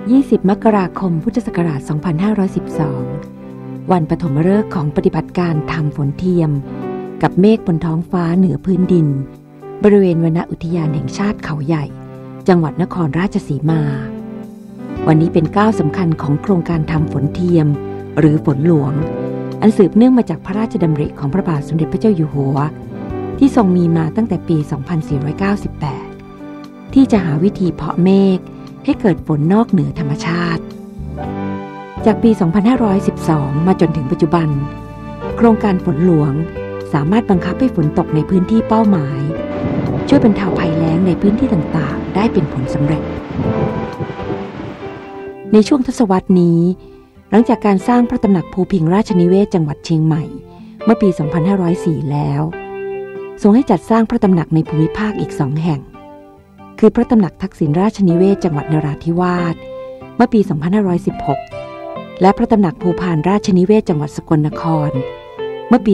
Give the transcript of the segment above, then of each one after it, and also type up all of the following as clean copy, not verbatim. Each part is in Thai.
20 มกราคม พุทธศักราช 2512 วันปฐมฤกษ์ของปฏิบัติการทำฝนเทียมกับเมฆบนท้องฟ้าเหนือพื้นดินบริเวณวนอุทยานแห่งชาติเขาใหญ่จังหวัดนครราชสีมา วันนี้เป็นก้าวสำคัญของโครงการทำฝนเทียมหรือฝนหลวงอันสืบเนื่องมาจากพระราชดำริของพระบาทสมเด็จพระเจ้าอยู่หัวที่ทรงมีมาตั้งแต่ปี 2498 ที่จะหาวิธีเพาะเมฆให้เกิดฝนนอกเหนือธรรมชาติจากปี 2512 มาจนถึงปัจจุบันโครงการฝนหลวงสามารถบังคับให้ฝนตกในพื้นที่เป้าหมายช่วยบรรเทาภัยแล้งในพื้นที่ต่างๆได้เป็นผลสำเร็จในช่วงทศวรรษนี้หลังจากการสร้างพระตำหนักภูพิงราชนิเวศจังหวัดเชียงใหม่เมื่อปี 2504 แล้วทรงให้จัดสร้างพระตำหนักในภูมิภาคอีก2 แห่งคือพระตำหนักทักษิณราชนิเวศจังหวัดนราธิวาสเมื่อปี 2516 และพระตำหนักภูพานราชนิเวศจังหวัดสกลนครเมื่อปี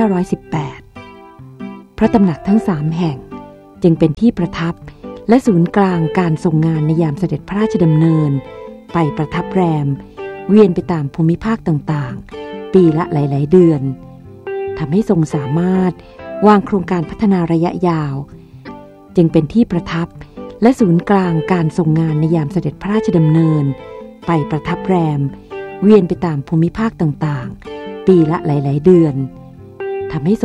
2518 พระตำหนักทั้ง3 แห่งจึงเป็นที่ประทับและศูนย์กลางการทรงงานในยามเสด็จพระราชดำเนินไปประทับแรมเวียนไปตามภูมิภาคต่างๆปีละหลายๆเดือนทำให้ทรงสามารถวางโครงการพัฒนาระยะยาวจึงเป็นที่ประทับและศูนย์กลางการทรงงานในยามเสด็จพระราชดำเนินไปประทับแรมเวียนไปตามภูมิภาคต่างๆปีละหลายๆเดือนทำให้